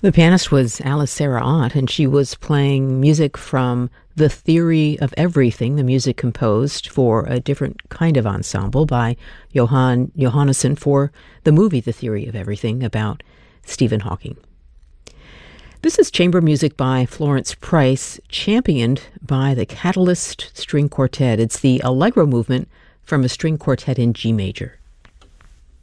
The pianist was Alice Sarah Ott, and she was playing music from The Theory of Everything, the music composed for a different kind of ensemble by Johan Johannesson for the movie The Theory of Everything about Stephen Hawking. This is chamber music by Florence Price, championed by the Catalyst String Quartet. It's the Allegro movement from a string quartet in G major.